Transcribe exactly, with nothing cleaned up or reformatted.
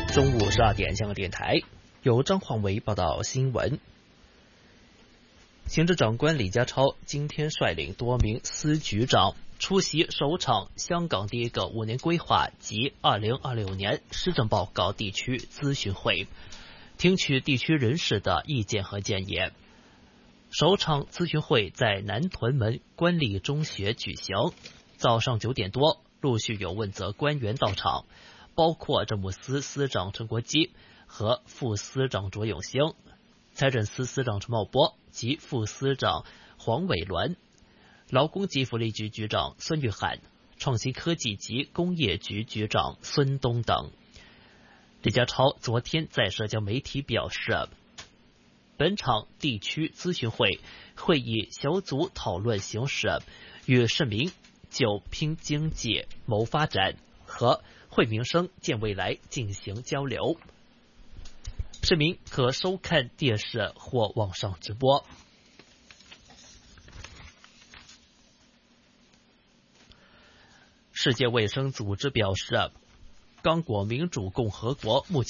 中午十二点，香港电台由张焕维报道新闻。行政长官李家超今天率领多名司局长出席首场香港第一个五年规划及二零二六年施政报告地区咨询会，听取地区人士的意见和建议。首场咨询会在南屯门官立中学举行，早上九点多，陆续有问责官员到场，包括政务司司长陈国基和副司长卓永兴、财政司司长陈茂波及副司长黄伟銮、劳工及福利局局长孙玉涵、创新科技及工业局局长孙东等。李家超昨天在社交媒体表示，本场地区咨询会会以小组讨论形式，与市民就拼经济、谋发展和惠民生、建未来进行交流。市民可收看电视或网上直播。世界卫生组织表示，刚果民主共和国目前